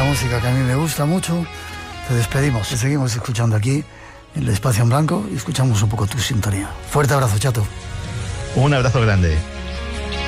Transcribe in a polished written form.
música que a mí me gusta mucho, te despedimos. Te seguimos escuchando aquí en el Espacio en Blanco y escuchamos un poco tu sintonía. Fuerte abrazo, Chato. Un abrazo grande.